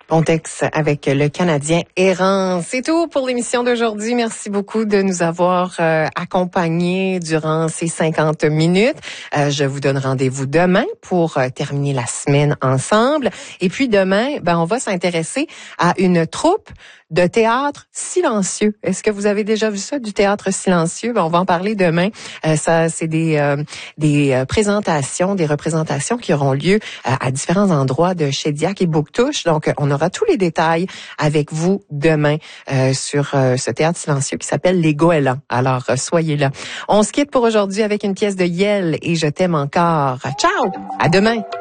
Pontex avec le Canadien errant. C'est tout pour l'émission d'aujourd'hui. Merci beaucoup de nous avoir accompagnés durant ces 50 minutes. Je vous donne rendez-vous demain pour terminer la semaine ensemble. Et puis demain, on va s'intéresser à une troupe de théâtre silencieux. Est-ce que vous avez déjà vu ça, du théâtre silencieux? On va en parler demain. Ça, c'est des présentations, des représentations qui auront lieu à différents endroits de Shediac et Bouctouche. Donc, on aura tous les détails avec vous demain sur ce théâtre silencieux qui s'appelle Les Goélands. Alors, soyez là. On se quitte pour aujourd'hui avec une pièce de Yel et Je t'aime encore. Ciao! À demain!